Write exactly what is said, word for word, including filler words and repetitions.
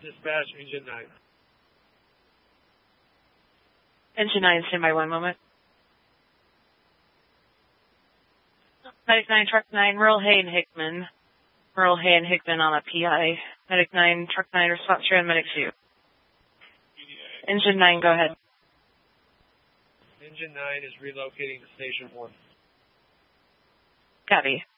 Dispatch, Engine nine. Engine nine, stand by one moment. Medic nine, Truck nine, Merle Hay and Hickman. Merle Hay and Hickman on a P I. Medic nine, Truck nine, response to Medic two. Engine nine, go ahead. Engine nine is relocating to Station one. Copy.